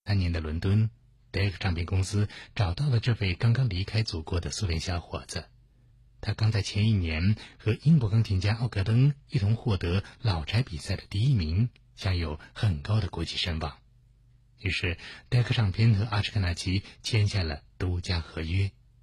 3年的伦敦，德克唱片公司找到了这位刚刚离开祖国的苏联小伙子。他刚在前一年和英国钢琴家奥格登一同获得老柴比赛的第1名，享有很高的国际声望。于是德克唱片和阿什肯纳奇签下了独家合约。